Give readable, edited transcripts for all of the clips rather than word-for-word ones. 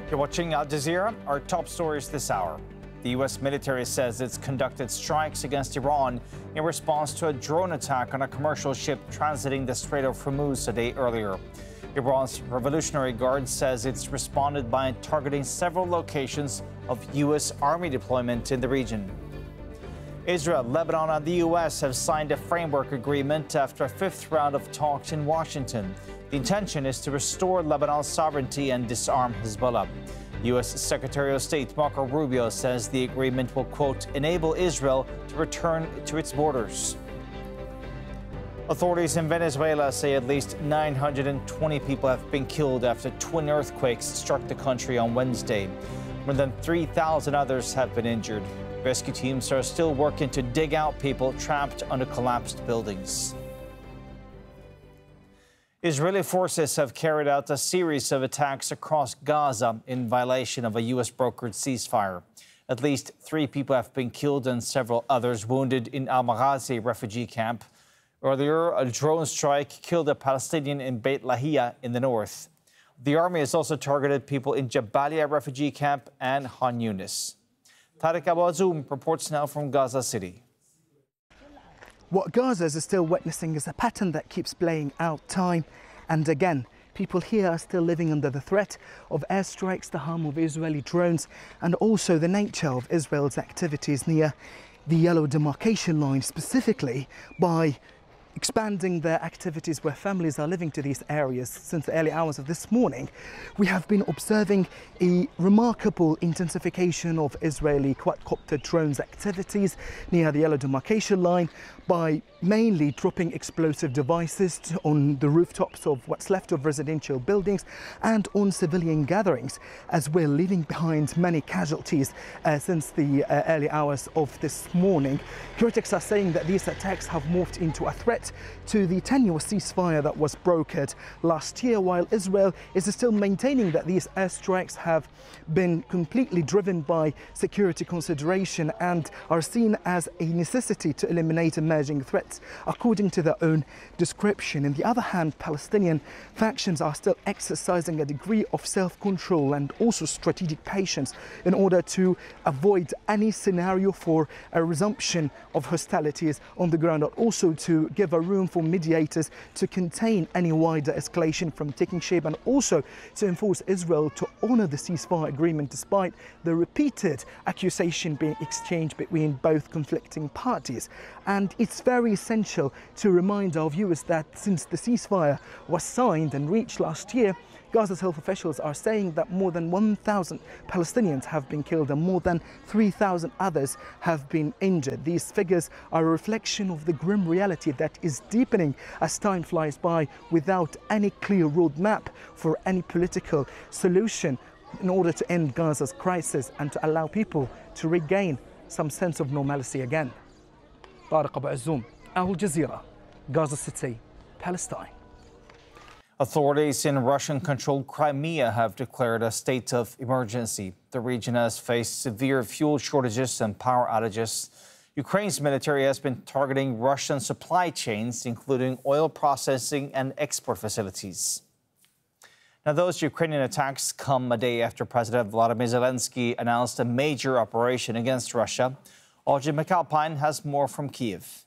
You're watching Al Jazeera. Our top stories this hour. The U.S. military says it's conducted strikes against Iran in response to a drone attack on a commercial ship transiting the Strait of Hormuz a day earlier. Iran's Revolutionary Guard says it's responded by targeting several locations of U.S. Army deployment in the region. Israel, Lebanon, and the U.S. have signed a framework agreement after a fifth round of talks in Washington. The intention is to restore Lebanon's sovereignty and disarm Hezbollah. U.S. Secretary of State Marco Rubio says the agreement will, quote, enable Israel to return to its borders. Authorities in Venezuela say at least 920 people have been killed after twin earthquakes struck the country on Wednesday. More than 3,000 others have been injured. Rescue teams are still working to dig out people trapped under collapsed buildings. Israeli forces have carried out a series of attacks across Gaza in violation of a U.S.-brokered ceasefire. At least 3 people have been killed and several others wounded in Al-Maghazi refugee camp. Earlier, a drone strike killed a Palestinian in Beit Lahia in the north. The army has also targeted people in Jabalia refugee camp and Han Yunis. Tariq Abu Azoum reports now from Gaza City. What Gaza is still witnessing is a pattern that keeps playing out time and again. People here are still living under the threat of airstrikes, the harm of Israeli drones, and also the nature of Israel's activities near the yellow demarcation line, specifically by expanding their activities where families are living to these areas. Since the early hours of this morning, we have been observing a remarkable intensification of Israeli quadcopter drones activities near the yellow demarcation line by mainly dropping explosive devices on the rooftops of what's left of residential buildings and on civilian gatherings as well, leaving behind many casualties since the early hours of this morning. Critics are saying that these attacks have morphed into a threat to the tenuous ceasefire that was brokered last year, while Israel is still maintaining that these airstrikes have been completely driven by security consideration and are seen as a necessity to eliminate emerging threats, according to their own description. On the other hand, Palestinian factions are still exercising a degree of self-control and also strategic patience in order to avoid any scenario for a resumption of hostilities on the ground, and also to give a room for mediators to contain any wider escalation from taking shape, and also to enforce Israel to honor the ceasefire agreement despite the repeated accusation being exchanged between both conflicting parties. And it's very essential to remind our viewers that since the ceasefire was signed and reached last year, Gaza's health officials are saying that more than 1,000 Palestinians have been killed and more than 3,000 others have been injured. These figures are a reflection of the grim reality that is deepening as time flies by without any clear roadmap for any political solution in order to end Gaza's crisis and to allow people to regain some sense of normalcy again. Tariq Abu Azoum, Al Jazeera, Gaza City, Palestine. Authorities in Russian-controlled Crimea have declared a state of emergency. The region has faced severe fuel shortages and power outages. Ukraine's military has been targeting Russian supply chains, including oil processing and export facilities. Now, those Ukrainian attacks come a day after President Volodymyr Zelensky announced a major operation against Russia. Audrey McAlpine has more from Kyiv.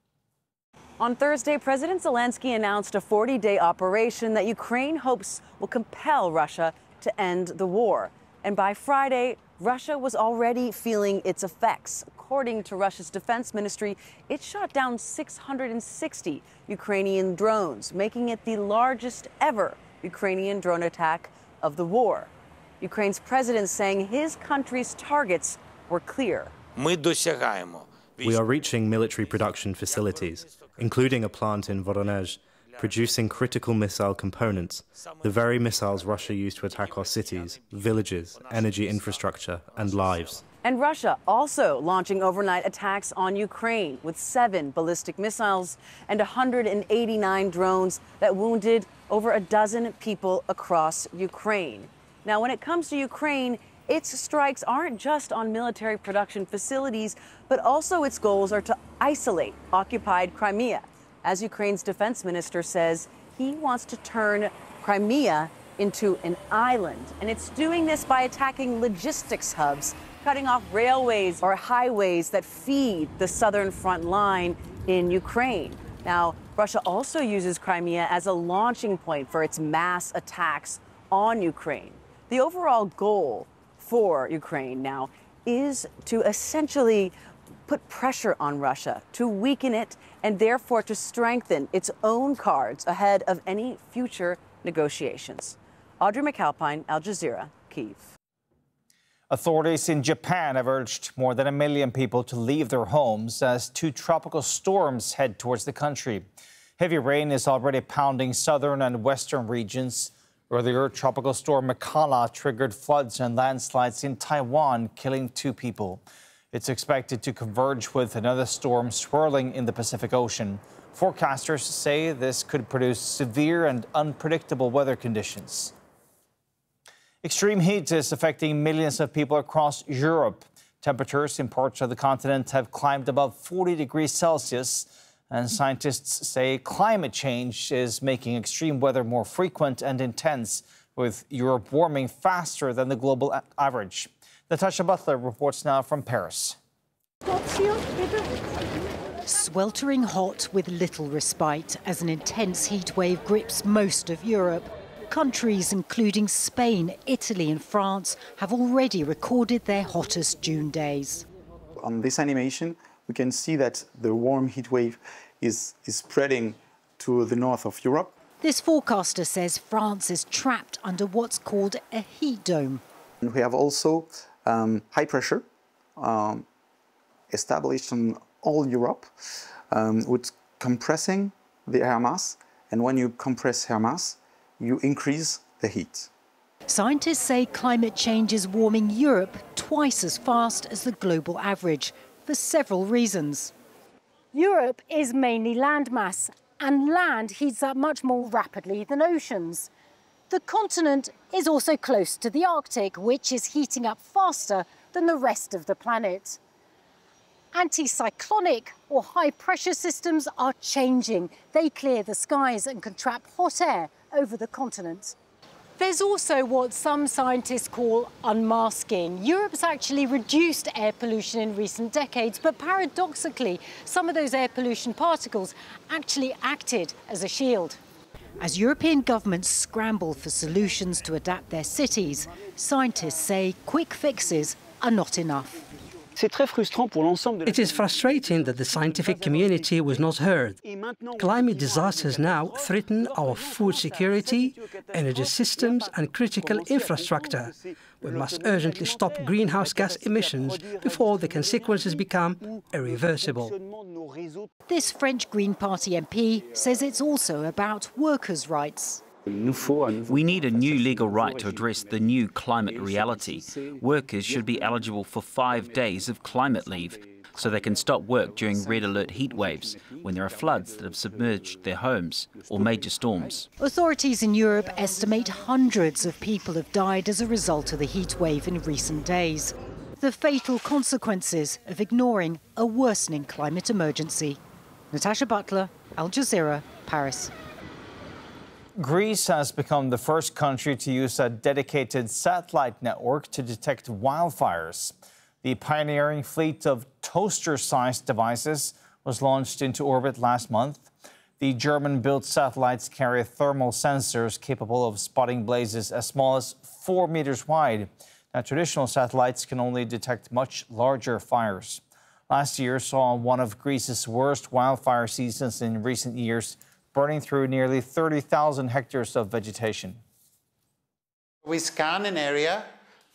On Thursday, President Zelensky announced a 40-day operation that Ukraine hopes will compel Russia to end the war. And by Friday, Russia was already feeling its effects. According to Russia's defense ministry, it shot down 660 Ukrainian drones, making it the largest ever Ukrainian drone attack of the war. Ukraine's president saying his country's targets were clear. We are reaching military production facilities, including a plant in Voronezh, producing critical missile components, the very missiles Russia used to attack our cities, villages, energy infrastructure, and lives. And Russia also launching overnight attacks on Ukraine with 7 ballistic missiles and 189 drones that wounded over a dozen people across Ukraine. Now, when it comes to Ukraine, its strikes aren't just on military production facilities, but also its goals are to isolate occupied Crimea. As Ukraine's defense minister says, he wants to turn Crimea into an island. And it's doing this by attacking logistics hubs, cutting off railways or highways that feed the southern front line in Ukraine. Now, Russia also uses Crimea as a launching point for its mass attacks on Ukraine. The overall goal for Ukraine now is to essentially put pressure on Russia, to weaken it, and therefore to strengthen its own cards ahead of any future negotiations. Audrey McAlpine, Al Jazeera, Kyiv. Authorities in Japan have urged more than 1 million people to leave their homes as 2 tropical storms head towards the country. Heavy rain is already pounding southern and western regions. Earlier, tropical storm Makala triggered floods and landslides in Taiwan, killing 2 people. It's expected to converge with another storm swirling in the Pacific Ocean. Forecasters say this could produce severe and unpredictable weather conditions. Extreme heat is affecting millions of people across Europe. Temperatures in parts of the continent have climbed above 40 degrees Celsius, and scientists say climate change is making extreme weather more frequent and intense, with Europe warming faster than the global average. Natasha Butler reports now from Paris. Sweltering hot with little respite as an intense heat wave grips most of Europe. Countries including Spain, Italy and France have already recorded their hottest June days. On this animation, we can see that the warm heat wave is spreading to the north of Europe. This forecaster says France is trapped under what's called a heat dome. And we have also high pressure established in all Europe with compressing the air mass. And when you compress air mass, you increase the heat. Scientists say climate change is warming Europe twice as fast as the global average for several reasons. Europe is mainly landmass, and land heats up much more rapidly than oceans. The continent is also close to the Arctic, which is heating up faster than the rest of the planet. Anticyclonic or high-pressure systems are changing. They clear the skies and can trap hot air over the continent. There's also what some scientists call unmasking. Europe's actually reduced air pollution in recent decades, but paradoxically, some of those air pollution particles actually acted as a shield. As European governments scramble for solutions to adapt their cities, scientists say quick fixes are not enough. It is frustrating that the scientific community was not heard. Climate disasters now threaten our food security, energy systems and critical infrastructure. We must urgently stop greenhouse gas emissions before the consequences become irreversible. This French Green Party MP says it's also about workers' rights. We need a new legal right to address the new climate reality. Workers should be eligible for 5 days of climate leave so they can stop work during red alert heat waves, when there are floods that have submerged their homes or major storms. Authorities in Europe estimate hundreds of people have died as a result of the heat wave in recent days. The fatal consequences of ignoring a worsening climate emergency. Natasha Butler, Al Jazeera, Paris. Greece has become the first country to use a dedicated satellite network to detect wildfires. The pioneering fleet of toaster-sized devices was launched into orbit last month. The German-built satellites carry thermal sensors capable of spotting blazes as small as 4 meters wide. Now, traditional satellites can only detect much larger fires. Last year saw one of Greece's worst wildfire seasons in recent years, burning through nearly 30,000 hectares of vegetation. We scan an area.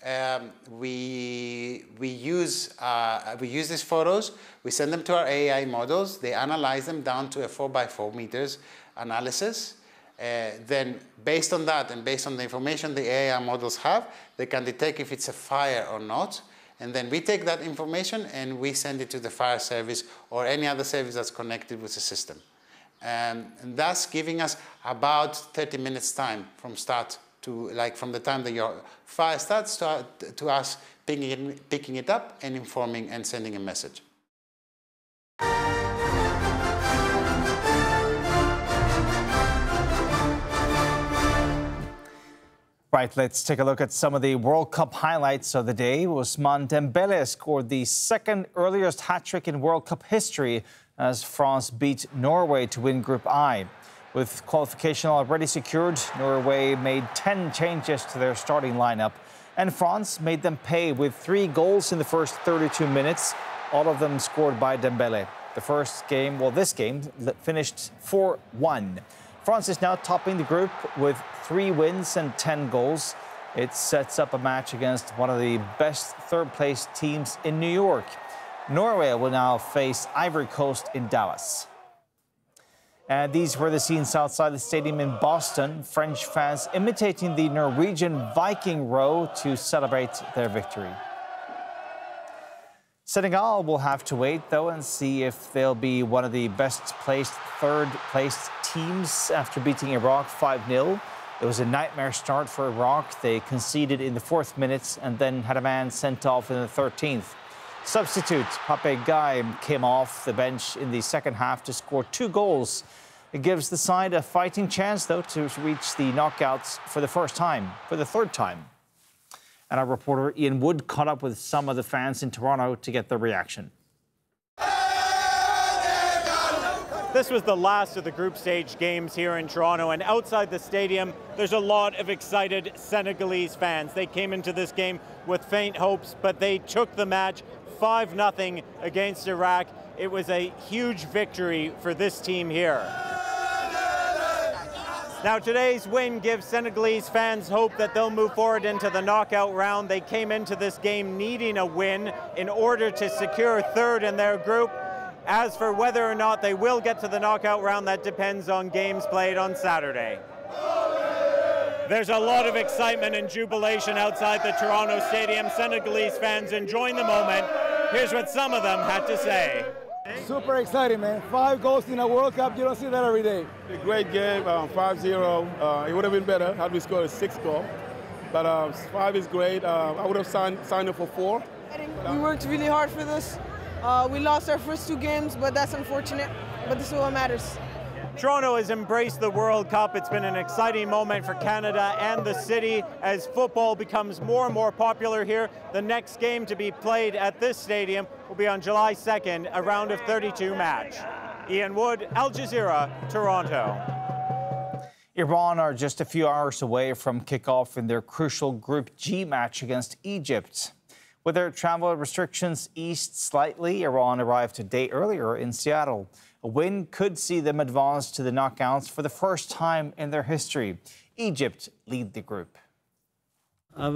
We use these photos. We send them to our AI models. They analyze them down to a 4 by 4 meters analysis. Then, based on that and based on the information the AI models have, they can detect if it's a fire or not. And then we take that information and we send it to the fire service or any other service that's connected with the system. And thus giving us about 30 minutes time from start to, from the time that your fire starts to us picking it up and informing and sending a message. Right, let's take a look at some of the World Cup highlights of the day. Ousmane Dembélé scored the second earliest hat-trick in World Cup history as France beat Norway to win Group I. With qualification already secured, Norway made 10 changes to their starting lineup, and France made them pay with 3 goals in the first 32 minutes, all of them scored by Dembélé. This game finished 4-1. France is now topping the group with 3 wins and 10 goals. It sets up a match against one of the best third-place teams in New York. Norway will now face Ivory Coast in Dallas. And these were the scenes outside the stadium in Boston. French fans imitating the Norwegian Viking row to celebrate their victory. Senegal will have to wait, though, and see if they'll be one of the best-placed, third-placed teams after beating Iraq 5-0. It was a nightmare start for Iraq. They conceded in the 4th minute and then had a man sent off in the 13th. Substitute Pape Gueye came off the bench in the second half to score 2 goals. It gives the side a fighting chance, though, to reach the knockouts for the third time. And our reporter Ian Wood caught up with some of the fans in Toronto to get their reaction. This was the last of the group stage games here in Toronto, and outside the stadium, there's a lot of excited Senegalese fans. They came into this game with faint hopes, but they took the match 5-0 against Iraq. It was a huge victory for this team here. Now, today's win gives Senegalese fans hope that they'll move forward into the knockout round. They came into this game needing a win in order to secure third in their group. As for whether or not they will get to the knockout round, that depends on games played on Saturday. There's a lot of excitement and jubilation outside the Toronto Stadium. Senegalese fans enjoying the moment. Here's what some of them had to say. Super exciting, man. 5 goals in a World Cup, you don't see that every day. A great game, 5-0. It would have been better had we scored a 6th goal. But 5 is great. I would have signed up for 4. We worked really hard for this. We lost our first 2 games, but that's unfortunate. But this is what matters. Toronto has embraced the World Cup. It's been an exciting moment for Canada and the city as football becomes more and more popular here. The next game to be played at this stadium will be on July 2nd, a round of 32 match. Ian Wood, Al Jazeera, Toronto. Iran are just a few hours away from kickoff in their crucial Group G match against Egypt. With their travel restrictions eased slightly, Iran arrived a day earlier in Seattle. A win could see them advance to the knockouts for the first time in their history. Egypt lead the group. I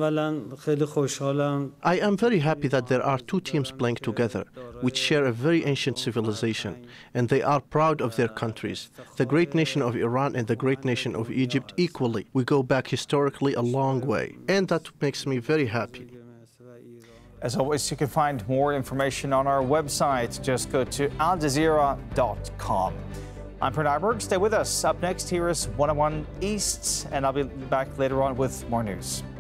am very happy that there are 2 teams playing together, which share a very ancient civilization, and they are proud of their countries. The great nation of Iran and the great nation of Egypt equally. We go back historically a long way, and that makes me very happy. As always, you can find more information on our website. Just go to aljazeera.com. I'm Per Nyberg. Stay with us. Up next, here is 101 East, and I'll be back later on with more news.